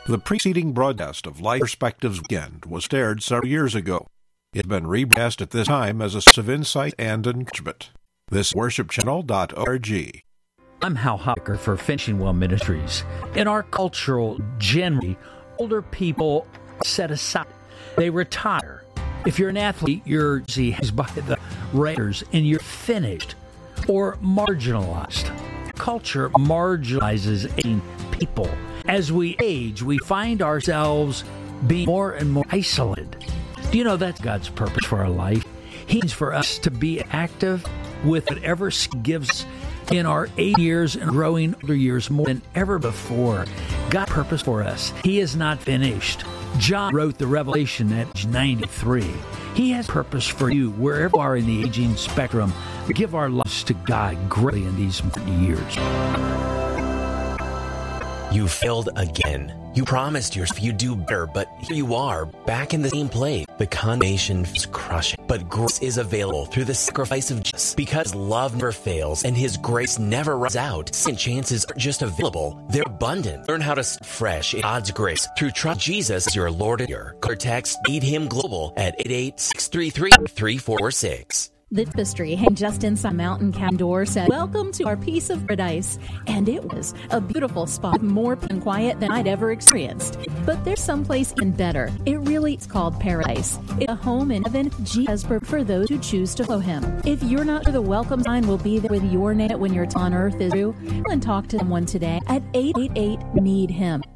The preceding broadcast of Life Perspectives Weekend was aired several years ago. It had been rebroadcast at this time as a source of insight and encouragement. This is worshipchannel.org. I'm Hal Hocker for Finishing Well Ministries. In our cultural generally, older people set aside. They retire. If you're an athlete, you're seized by the Raiders and you're finished or marginalized. Culture marginalizes aging people. As we age, we find ourselves being more and more isolated. Do you know that's God's purpose for our life? He needs for us to be active with whatever He gives us in our 8 years and growing older years more than ever before. God's purpose for us. He is not finished. John wrote the Revelation at age 93. He has purpose for you wherever you are in the aging spectrum. Give our lives to God greatly in these years. You failed again. You promised yourself you'd do better, but here you are, back in the same place. The condemnation is crushing, but grace is available through the sacrifice of Jesus. Because love never fails and His grace never runs out, second chances are just available. They're abundant. Learn how to start fresh in God's grace through trust Jesus as your Lord and Savior. Call or text Need Him Global at 88633-3446. The tapestry hanging just inside Mountain Cabin door said, "Welcome to our piece of paradise." And it was a beautiful spot, more peace and quiet than I'd ever experienced. But there's someplace even better. It really is called paradise. It's a home in heaven Jesus for those who choose to follow Him. If you're not sure, the welcome sign will be there with your name when your time on earth is through. And talk to someone today at 888-NEED-HIM.